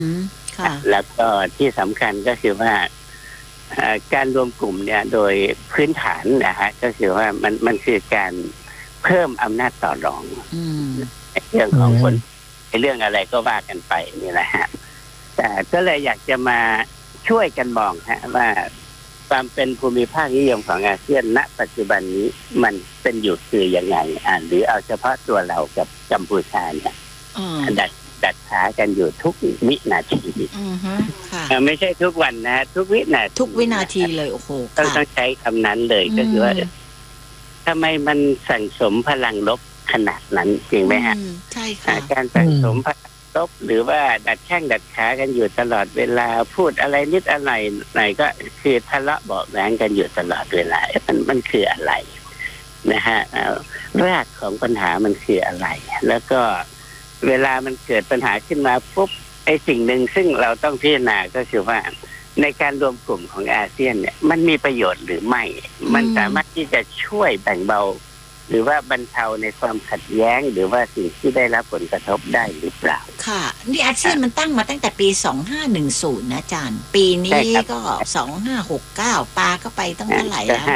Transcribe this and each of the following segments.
อืมค่ะแล้วก็ที่สำคัญก็คือว่าการรวมกลุ่มเนี่ยโดยพื้นฐานนะฮะก็คือว่ามันคือการเพิ่มอำนาจต่อรองในเรื่องของคนในเรื่องอะไรก็ว่ากันไปนี่แหละฮะแต่ก็เลยอยากจะมาช่วยกันมองฮะว่าความเป็นภูมิภาคนิยมของอาเซียนณปัจจุบันนี้มันเป็นอยู่คือยังไงหรือเอาเฉพาะตัวเรากับกัมพูชาเนี่ยดัดขากันอยู่ทุกวินาทีไม่ใช่ทุกวันนะทุกวินาทีเลยโอ้โหต้องใช้คำนั้นเลยก็คือว่าทำไมมันสั่งสมพลังลบขนาดนั้นจริงไหมฮะใช่ค่ะการสั่งสมพลังลบหรือว่าดัดแข้งดัดขากันอยู่ตลอดเวลาพูดอะไรนิดอะไรหน่อยก็คือทะเลาะเบาะแว้งกันอยู่ตลอดเวลามันคืออะไรนะฮะรากของปัญหามันคืออะไรแล้วก็เวลามันเกิดปัญหาขึ้นมาปุ๊บไอ้สิ่งหนึ่งซึ่งเราต้องพิจารณาก็คือว่าในการรวมกลุ่มของอาเซียนเนี่ยมันมีประโยชน์หรือไม่มันสามารถที่จะช่วยแบ่งเบาหรือว่าบรรเทาในความขัดแย้งหรือว่าสิ่งที่ได้รับผลกระทบได้หรือเปล่าค่ะนี่อาเซียนมันตั้งมาตั้งแต่ปี2510นะอาจารย์ปีนี้ก็2569ปาก็ไปตั้งเท่าไหร่แล้ว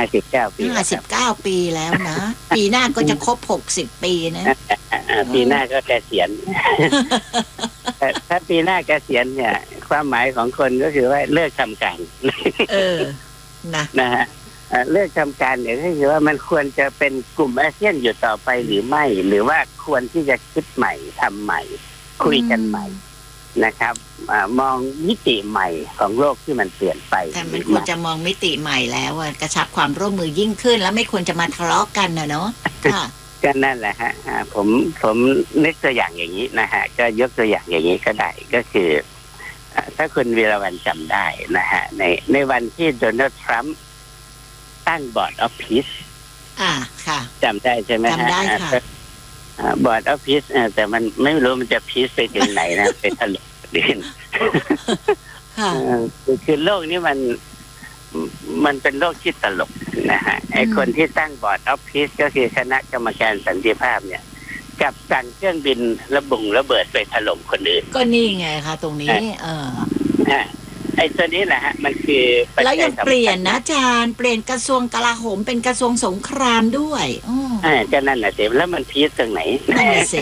59 ปีแล้วนะปีหน้าก็จะครบ60 ปีนะปีหน้าก็เกษียณถ้าปีหน้าเกษียณเนี่ยความหมายของคนก็คือว่าเลิกทำการนะฮะเลิกทำการเนี่ยก็คือว่ามันควรจะเป็นกลุ่มอาเซียนอยู่ต่อไปหรือไม่หรือว่าควรที่จะคิดใหม่ทำใหม่คุยกันใหม่นะครับมองมิติใหม่ของโลกที่มันเปลี่ยนไปแต่มันควรจะมองมิติใหม่แล้วกระชับความร่วมมือยิ่งขึ้นแล้วไม่ควรจะมาทะเลาะกันนะเนาะค่ะก็นั่นแหละฮะผมนึกตัวอย่างอย่างนี้นะฮะก็ยกตัวอย่างอย่างนี้ก็ได้ก็คือถ้าคุณวีรวรรณจำได้นะฮะในวันที่โดนัลด์ทรัมป์ตั้งบอร์ดออฟพีซค่ะจำได้ใช่ไหมฮะจำได้ค่ะบอร์ดออฟพีซแต่มันไม่รู้มันจะพีซไปถึงไหนนะไปถล่มดินคือโลกนี้มันเป็นโลกที่ตลกนะฮะไอคนที่ตั้งบอร์ดออฟพีซก็คือคณะกรรมการสันติภาพเนี่ยกับสั่งเครื่องบินระเบิดไปถล่มคนอื่นก็นี่ไงคะตรงนี้ไอ้ตัวนี้แหละฮะมันคือแล้วยังเปลี่ยนนะอาจารย์เปลี่ยนกระทรวงกลาโหมเป็นกระทรวงสงครามด้วยก็นั่นแหละสิแล้วมันพีซตรงไหนนั่นสิ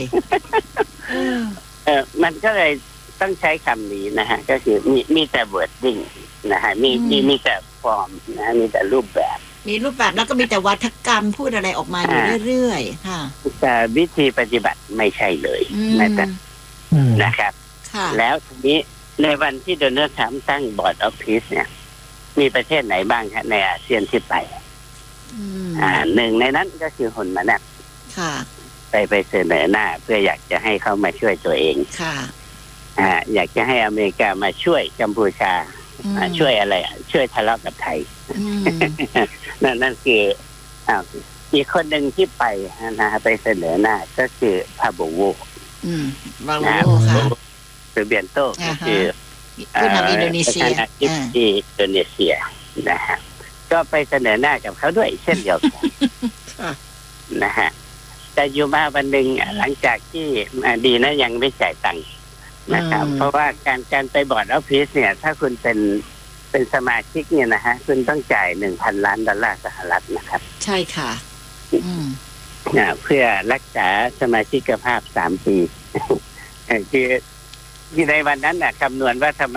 มันก็เลยต้องใช้คำนี้นะฮะก็คือมีแต่ wording นะฮะมีแต่ฟอร์มนะมีแต่รูปแบบแล้วก็มีแต่วัฒกรรมพูดอะไรออกมาอยู่เรื่อยๆค่ะแต่วิธีปฏิบัติไม่ใช่เลยนะครับแล้วทีนี้ในวันที่โดนัลด์ทรัมป์ตั้งบอร์ดออฟพีซเนี่ยมีประเทศไหนบ้างครับในอาเซียนที่ไปหนึ่งในนั้นก็คือฮุนมานัทไปเสนอหน้าเพื่ออยากจะให้เขามาช่วยตัวเองอยากจะให้อเมริกามาช่วยกัมพูชาช่วยอะไรช่วยทะเลาะกับไทยนั่นคืออีกคนหนึ่งที่ไปนะไปเสนอหน้าก็คือพาโบโวหรือเบียนโตก็คือผู้นำอินโดนีเซียที่อินโดนีเซียนะฮะก็ไปเสนอหน้ากับเขาด้วยเช่นเดียวกันนะฮะแต่อยู่มาวันหนึ่งหลังจากที่ดีนะยังไม่จ่ายตังค์นะครับเพราะว่าการไปบอร์ดออฟพีซเนี่ยถ้าคุณเป็นสมาชิกเนี่ยนะฮะคุณต้องจ่าย 1,000 ล้านดอลลาร์สหรัฐนะครับใช่ค่ะเพื่อรักษาสมาชิกภาพ3 ปีคือในวันนั้นน่ะคำนวณว่าทำไม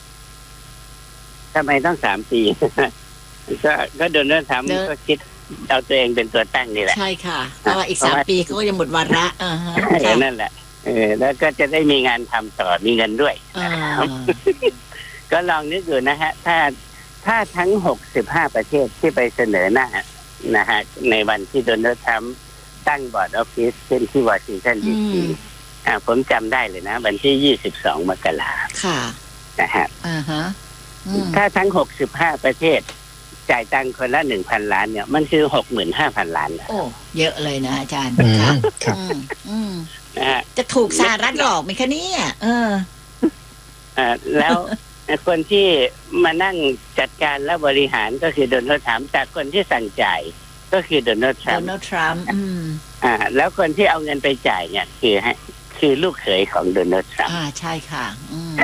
ต้อง3 ปีก็โดนเรื่องทำก็คิดเอาตัวเองเป็นตัวตั้งนี่แหละใช่ค่ะเพราะว่าอีก3 ปีก็ยังหมดวาระนั่นแหละแล้วก็จะได้มีงานทำต่อมีเงินด้วยก็ลองนึกดูนะฮะถ้าทั้ง65 ประเทศที่ไปเสนอหน้านะฮะในวันที่โดนัลด์ทรัมป์ตั้งบอร์ดออฟพีซขึ้นที่วอชิงตันดีซีผมจำได้เลยนะวันที่22 มกราคมนะฮะถ้าทั้ง65 ประเทศจ่ายตังค์คนละ 1,000 ล้านเนี่ยมันคือ 65,000 ล้านโอ้เยอะเลยนะอาจารย์นะฮะจะถูกสหรัฐหลอกไหมคะเนี่ยแล้วคนที่มานั่งจัดการและบริหารก็คือโดนัลด์ทรัมป์แต่คนที่สั่งจ่ายก็คือโดนัลด์ทรัมป์แล้วคนที่เอาเงินไปจ่ายเนี่ยคือลูกเขยของโดนัลด์ทรัมป์ใช่ค่ะ